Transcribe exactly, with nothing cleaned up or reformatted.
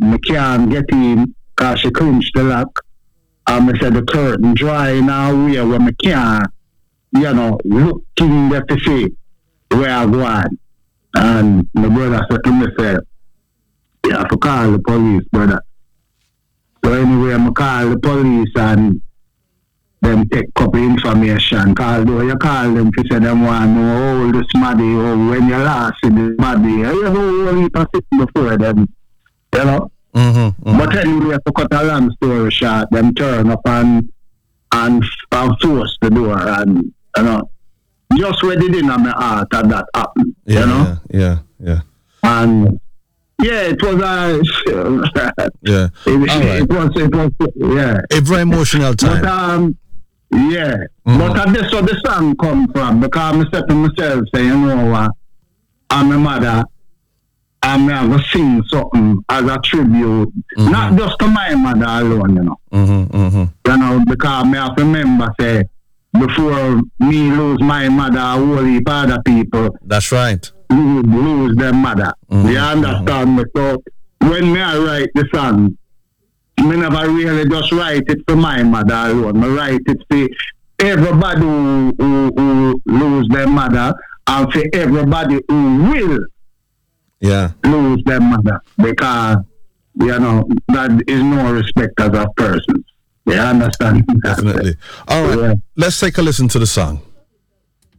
I can't get in because she clinched the lock. And I said the curtain dry in a way where I can't, you know, look in there to see where I go on. And my brother said to me, say, you have to call the police, brother. So anyway, I call the police and them take couple information. Call though you call them to say them want to know how old the smaddy or when you last see the smaddy. You know how old it sit before them. You know? Mm-hmm, mm-hmm. But anyway, to cut a long story short, them turn up and and, and force the door and you know. Just where they didn't have my heart at that happened. Yeah, you know? Yeah, yeah, yeah. And yeah, it was a yeah. It, All right. it was it was yeah. A very emotional time. But um yeah. Mm-hmm. But uh, that's where the song come from because I said to myself, say, you know what, I'm my mother, I'm going to sing something as a tribute, mm-hmm. not just to my mother alone, you know. Mm-hmm, mm-hmm. You know, because I have to remember, say, before me lose my mother, a whole heap of other people. That's right. Lose, lose their mother. Mm-hmm. You understand me? So when me I write the song, me never really just write it for my mother alone. I write it for everybody who, who, who lose their mother and for everybody who will yeah. lose their mother. Because, you know, that is no respect as a person. You understand? Definitely. All right. Yeah. Let's take a listen to the song.